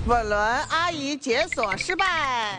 吻轮阿姨解锁失败。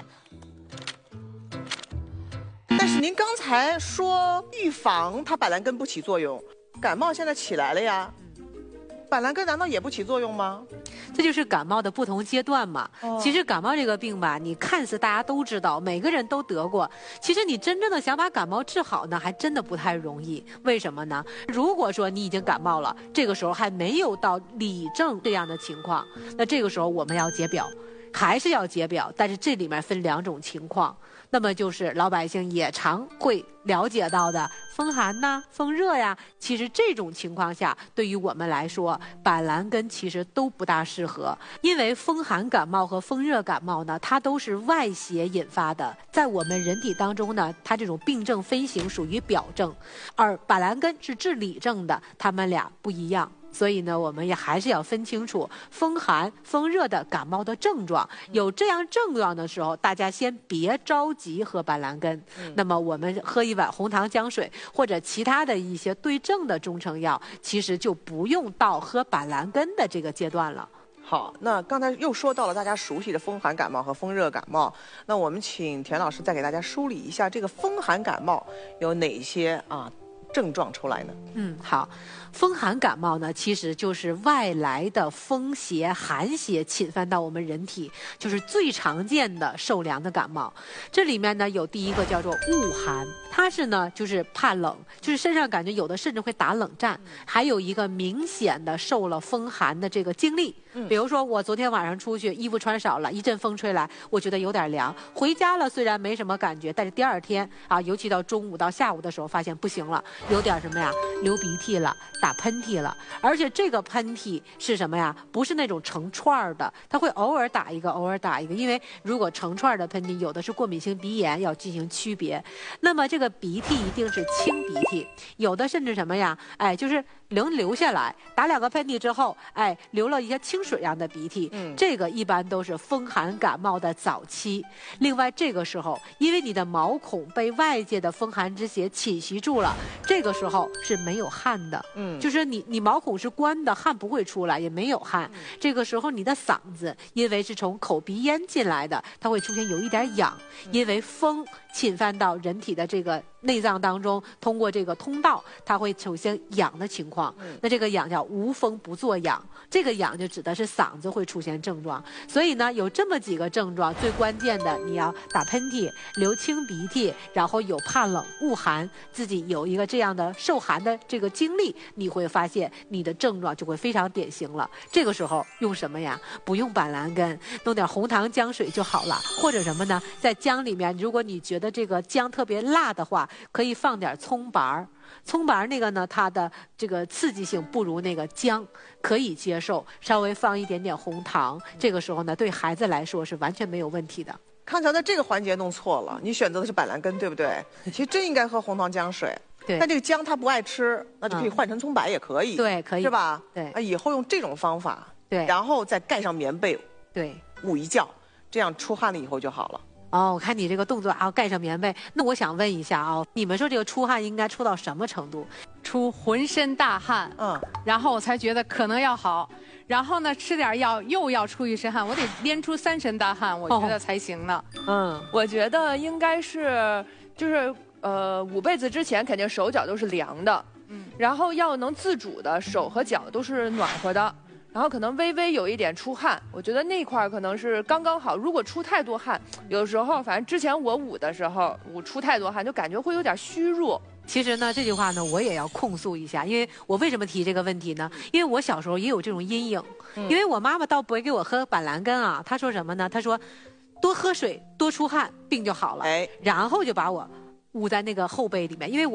但是您刚才说预防它板蓝根不起作用，感冒现在起来了呀，板蓝根难道也不起作用吗？ 这就是感冒的不同阶段嘛。其实感冒这个病吧，你看似大家都知道，每个人都得过，其实你真正的想把感冒治好呢，还真的不太容易。为什么呢？如果说你已经感冒了，这个时候还没有到里症这样的情况，那这个时候我们要解表，还是要解表，但是这里面分两种情况。那么就是老百姓也常会了解到的风寒呐、风热呀，其实这种情况下，对于我们来说，板蓝根其实都不大适合，因为风寒感冒和风热感冒呢，它都是外邪引发的，在我们人体当中呢，它这种病症分型属于表症，而板蓝根是治里症的，它们俩不一样。所以呢，我们也还是要分清楚风寒、风热的感冒的症状。有这样症状的时候，大家先别着急喝板蓝根。那么我们喝一碗红糖姜水或者其他的一些对症的中成药，其实就不用到喝板蓝根的这个阶段了。 好，那刚才又说到了大家熟悉的风寒感冒和风热感冒，那我们请田老师再给大家梳理一下这个风寒感冒有哪些症状出来呢？ 好，风寒感冒呢，其实就是外来的风邪、寒邪侵犯到我们人体，就是最常见的受凉的感冒。这里面呢，有第一个叫做恶寒，它是呢就是怕冷，就是身上感觉有的甚至会打冷战，还有一个明显的受了风寒的这个经历。比如说我昨天晚上出去，衣服穿少了，一阵风吹来，我觉得有点凉，回家了虽然没什么感觉，但是第二天尤其到中午到下午的时候，发现不行了，有点什么呀，流鼻涕了，打喷嚏了，而且这个喷嚏是什么呀？不是那种成串的，它会偶尔打一个，偶尔打一个，因为如果成串的喷嚏，有的是过敏性鼻炎，要进行区别。那么这个鼻涕一定是清鼻涕，有的甚至什么呀？就是流下来，打两个喷嚏之后，流了一些清水样的鼻涕，这个一般都是风寒感冒的早期。另外这个时候，因为你的毛孔被外界的风寒之邪侵袭住了，这个时候是没有汗的，就是你毛孔是关的，汗不会出来，也没有汗。这个时候你的嗓子因为是从口鼻咽进来的，它会出现有一点痒，因为风侵犯到人体的这个内脏当中，通过这个通道，它会出现痒的情况。那这个痒叫无风不作痒，这个痒就指的是嗓子会出现症状。所以呢，有这么几个症状，最关键的你要打喷嚏、流清鼻涕，然后有怕冷、恶寒，自己有一个这样的受寒的这个经历，你会发现你的症状就会非常典型了。这个时候用什么呀？不用板蓝根，弄点红糖姜水就好了。或者什么呢？在姜里面，如果你觉得这个姜特别辣的话，可以放点葱白儿。葱白儿那个呢，它的这个刺激性不如那个姜，可以接受。稍微放一点点红糖，这个时候呢，对孩子来说是完全没有问题的。 康桥在这个环节弄错了，你选择的是板蓝根，对不对？其实真应该喝红糖姜水。 对， 但这个姜他不爱吃，那就可以换成葱白也可以。 对，可以， 是吧？ 对， 以后用这种方法， 对， 然后再盖上棉被， 对， 捂一觉，这样出汗了以后就好了。 我看你这个动作盖上棉被，那我想问一下你们说这个出汗应该出到什么程度？ 出浑身大汗，然后我才觉得可能要好。然后呢，吃点药又要出一身汗，我得连出3身大汗，我觉得才行呢。 我觉得应该是就是捂被子之前肯定手脚都是凉的，然后要能自主的手和脚都是暖和的。然后可能微微有一点出汗，我觉得那块可能是刚刚好。如果出太多汗，有时候反正之前我捂的时候，捂出太多汗，就感觉会有点虚弱。 其实呢，这句话呢，我也要控诉一下，因为我为什么提这个问题呢？因为我小时候也有这种阴影，因为我妈妈倒不会给我喝板蓝根她说什么呢？她说多喝水，多出汗，病就好了。然后就把我捂在那个后背里面，因为